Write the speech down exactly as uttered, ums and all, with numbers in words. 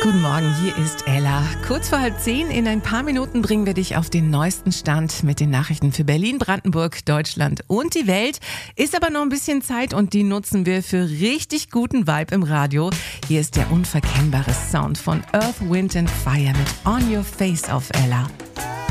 Guten Morgen, hier ist Ella. Kurz vor halb zehn, in ein paar Minuten bringen wir dich auf den neuesten Stand mit den Nachrichten für Berlin, Brandenburg, Deutschland und die Welt. Ist aber noch ein bisschen Zeit und die nutzen wir für richtig guten Vibe im Radio. Hier ist der unverkennbare Sound von Earth, Wind and Fire mit On Your Face auf Ella.